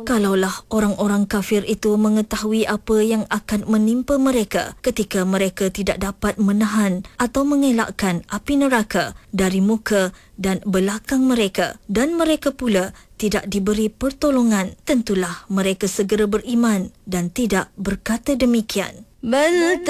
Kalaulah orang-orang kafir itu mengetahui apa yang akan menimpa mereka ketika mereka tidak dapat menahan atau mengelakkan api neraka dari muka dan belakang mereka, dan mereka pula tidak diberi pertolongan, tentulah mereka segera beriman dan tidak berkata demikian.